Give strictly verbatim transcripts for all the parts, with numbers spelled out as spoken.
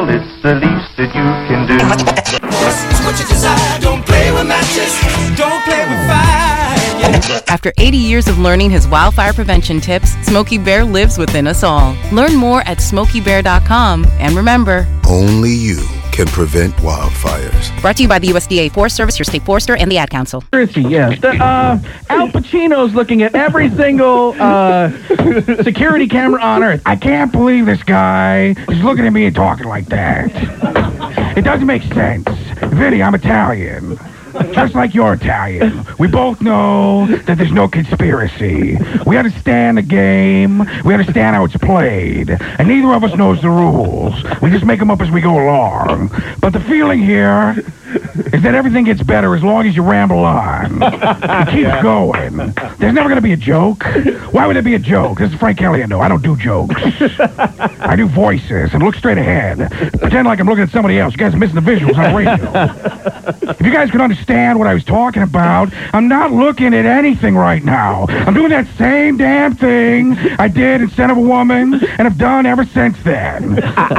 Well, it's the least that you can do. What you desire, don't play with matches, don't play with fire. Yeah. After eighty years of learning his wildfire prevention tips, Smokey Bear lives within us all. Learn more at smokey bear dot com. And remember, only you can prevent wildfires. Brought to you by the U S D A Forest Service, your state forester, and the Ad Council. Yes. The, uh, Al Pacino's looking at every single uh, security camera on Earth. I can't believe this guy is looking at me and talking like that. It doesn't make sense. Vinny, I'm Italian. Just like you're Italian. We both know that there's no conspiracy. We understand the game. We understand how it's played. And neither of us knows the rules. We just make them up as we go along. But the feeling here is that everything gets better as long as you ramble on. It keeps yeah. going. There's never going to be a joke. Why would there be a joke? This is Frank Caliendo. I don't do jokes. I do voices and look straight ahead. Pretend like I'm looking at somebody else. You guys are missing the visuals on the radio. If you guys could understand what I was talking about, I'm not looking at anything right now. I'm doing that same damn thing I did in Son of a Woman and have done ever since then.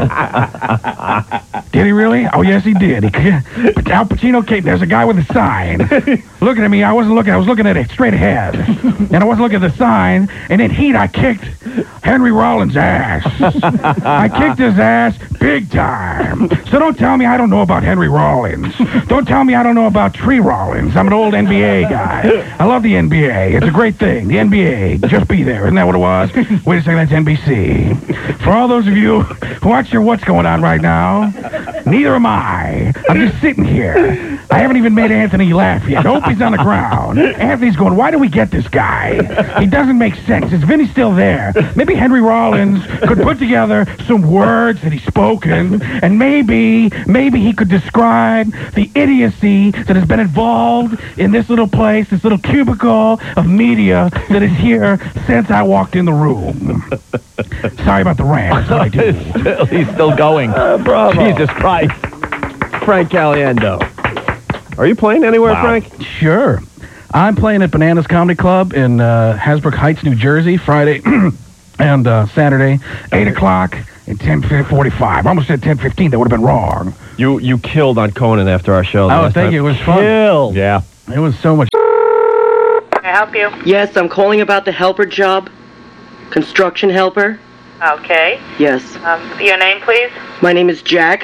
Did he really? Oh, yes, he did. He, Al Pacino came. There's a guy with a sign looking at me. I wasn't looking. I was looking at it straight ahead. And I wasn't looking at the sign. And in heat, I kicked Henry Rollins' ass. I kicked his ass big time. So don't tell me I don't know about Henry Rollins. Don't tell me I don't know about Tree Rollins. I'm an old N B A guy. I love the N B A. It's a great thing. The N B A. Just be there. Isn't that what it was? Wait a second. That's N B C. For all those of you who aren't sure what's going on right now, neither am I. I'm just sitting here. I haven't even made Anthony laugh yet. Hope he's on the ground. Anthony's going, why do we get this guy? He doesn't make sense. Is Vinny still there? Maybe Henry Rollins could put together some words that he's spoken, and maybe, maybe he could describe the idiocy that has been involved in this little place, this little cubicle of media that is here since I walked in the room. Sorry about the rant. That's what I do. still, he's still going. Uh, bravo. Jesus Christ. Frank Caliendo. Are you playing anywhere, wow. Frank? Sure. I'm playing at Bananas Comedy Club in uh, Hasbrook Heights, New Jersey, Friday and uh, Saturday, eight o'clock and ten forty-five. I almost said ten fifteen. That would have been wrong. You you killed on Conan after our show. Oh, thank time. you. It was fun. Killed. Yeah. It was so much. Can I help you? Yes, I'm calling about the helper job. Construction helper. Okay. Yes. Um, your name, please? My name is Jack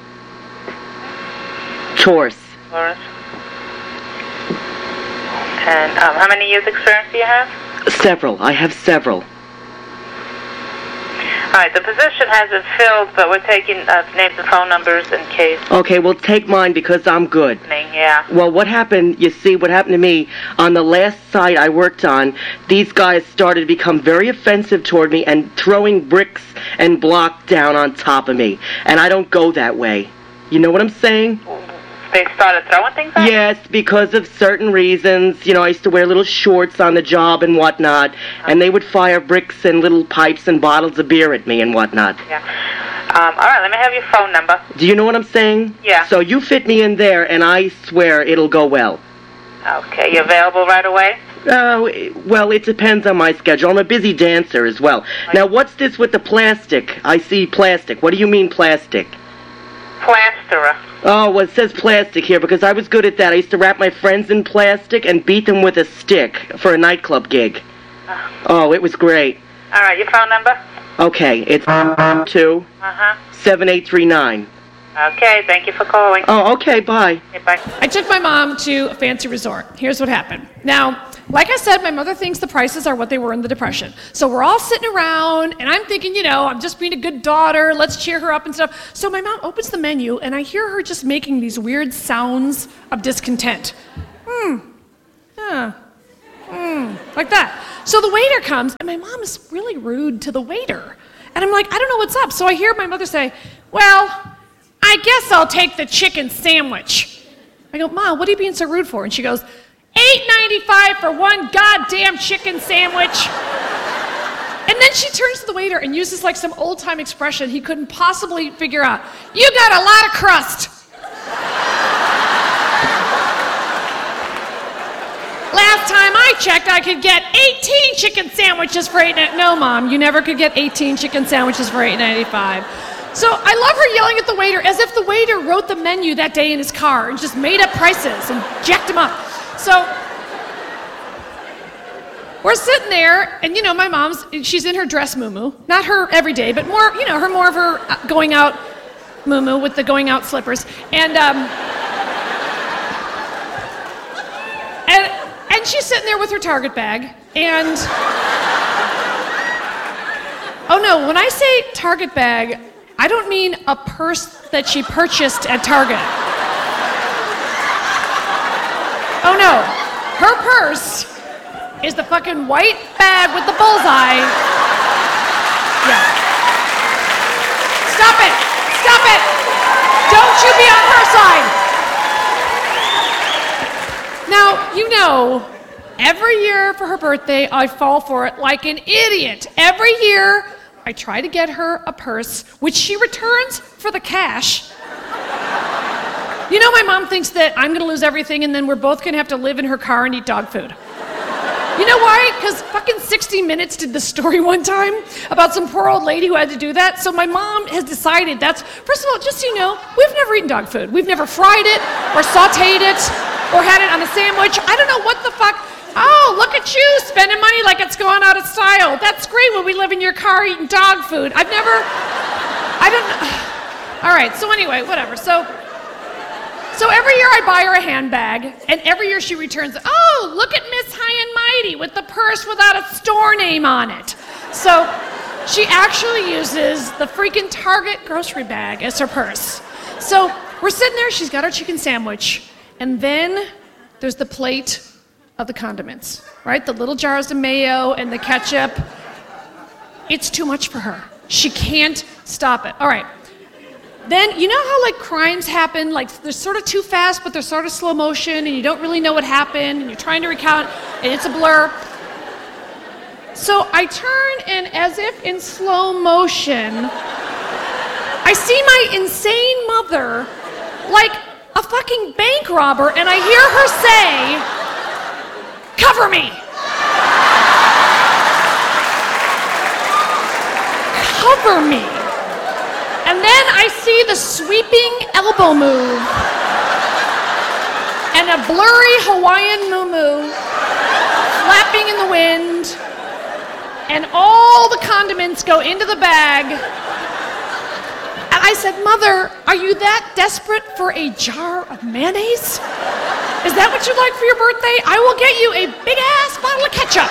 Torres. Torres. And um, how many years experience do you have? Several. I have several. All right, the position hasn't filled, but we're taking uh, names and phone numbers in case. Okay, well, take mine because I'm good. Yeah. Well, what happened, you see, what happened to me, on the last site I worked on, these guys started to become very offensive toward me and throwing bricks and block down on top of me. And I don't go that way. You know what I'm saying? They started throwing things at you? Yes, because of certain reasons. You know, I used to wear little shorts on the job and whatnot, uh-huh. and they would fire bricks and little pipes and bottles of beer at me and whatnot. Yeah. Um, all right, let me have your phone number. Do you know what I'm saying? Yeah. So you fit me in there, and I swear it'll go well. Okay, you available right away? Uh, well, it depends on my schedule. I'm a busy dancer as well. Okay. Now, what's this with the plastic? I see plastic. What do you mean plastic? Plasterer. Oh, well, it says plastic here because I was good at that. I used to wrap my friends in plastic and beat them with a stick for a nightclub gig. Uh, oh, it was great. All right, your phone number? Okay, it's two uh-huh. seven eight three nine. Okay, thank you for calling. Oh, okay, bye. Okay, bye. I took my mom to a fancy resort. Here's what happened. Now, like I said, my mother thinks the prices are what they were in the Depression. So we're all sitting around, and I'm thinking, you know, I'm just being a good daughter. Let's cheer her up and stuff. So my mom opens the menu, and I hear her just making these weird sounds of discontent. Hmm. Yeah. Hmm. Like that. So the waiter comes, and my mom is really rude to the waiter. And I'm like, I don't know what's up. So I hear my mother say, well, I guess I'll take the chicken sandwich. I go, Mom, what are you being so rude for? And she goes, eight ninety-five for one goddamn chicken sandwich. And then she turns to the waiter and uses like some old-time expression he couldn't possibly figure out. You got a lot of crust. Last time I checked, I could get eighteen chicken sandwiches for eight ninety-five. No, Mom, you never could get eighteen chicken sandwiches for eight ninety-five. So I love her yelling at the waiter as if the waiter wrote the menu that day in his car and just made up prices and jacked them up. So we're sitting there, and you know, my mom's, she's in her dress muumuu. Not her every day, but more, you know, her more of her going out muumuu with the going out slippers. And, um, and, and she's sitting there with her Target bag, and, oh no, when I say Target bag, I don't mean a purse that she purchased at Target. Oh no, her purse is the fucking white bag with the bullseye. Yeah. Stop it! Stop it! Don't you be on her side! Now, you know, every year for her birthday, I fall for it like an idiot. Every year, I try to get her a purse, which she returns for the cash. You know, my mom thinks that I'm gonna lose everything and then we're both gonna have to live in her car and eat dog food. You know why? Because fucking sixty minutes did the story one time about some poor old lady who had to do that. So my mom has decided that's, first of all, just so you know, we've never eaten dog food. We've never fried it or sauteed it or had it on a sandwich. I don't know what the fuck. Oh, look at you spending money like it's going out of style. That's great when we live in your car eating dog food. I've never, I don't know. All right, so anyway, whatever. So, so every year I buy her a handbag, and every year she returns, oh, look at Miss High and Mighty with the purse without a store name on it. So she actually uses the freaking Target grocery bag as her purse. So we're sitting there, she's got her chicken sandwich, and then there's the plate of the condiments, right? The little jars of mayo and the ketchup. It's too much for her. She can't stop it. All right. Then, you know how like crimes happen, like they're sort of too fast, but they're sort of slow motion, and you don't really know what happened, and you're trying to recount, and it's a blur. So I turn, and as if in slow motion, I see my insane mother, like a fucking bank robber, and I hear her say, "Cover me!" Cover me. And then I see the sweeping elbow move and a blurry Hawaiian muumuu flapping in the wind, and all the condiments go into the bag. And I said, "Mother, are you that desperate for a jar of mayonnaise? Is that what you'd like for your birthday? I will get you a big-ass bottle of ketchup.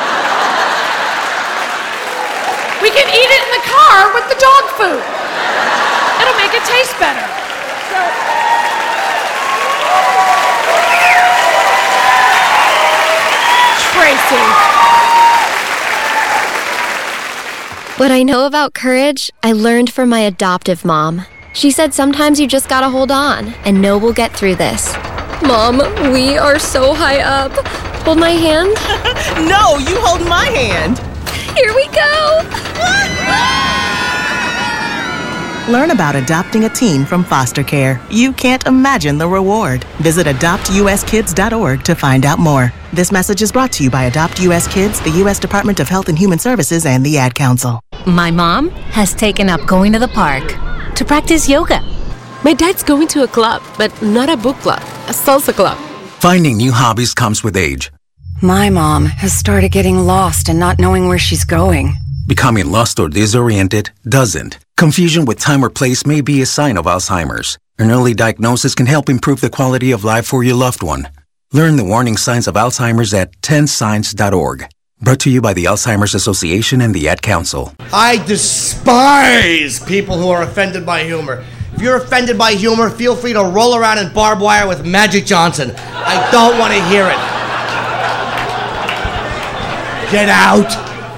We can eat it in the car with the dog food. It'll make it taste better." So, Tracy. What I know about courage, I learned from my adoptive mom. She said sometimes you just gotta hold on and know we'll get through this. Mom, we are so high up. Hold my hand. No, you hold my hand. Here we go. Learn about adopting a teen from foster care. You can't imagine the reward. Visit adopt u s kids dot org to find out more. This message is brought to you by Adopt U S Kids, the U S Department of Health and Human Services, and the Ad Council. My mom has taken up going to the park to practice yoga. My dad's going to a club, but not a book club, a salsa club. Finding new hobbies comes with age. My mom has started getting lost and not knowing where she's going. Becoming lost or disoriented doesn't. Confusion with time or place may be a sign of Alzheimer's. An early diagnosis can help improve the quality of life for your loved one. Learn the warning signs of Alzheimer's at ten signs dot org. Brought to you by the Alzheimer's Association and the Ad Council. I despise people who are offended by humor. If you're offended by humor, feel free to roll around in barbed wire with Magic Johnson. I don't want to hear it. Get out.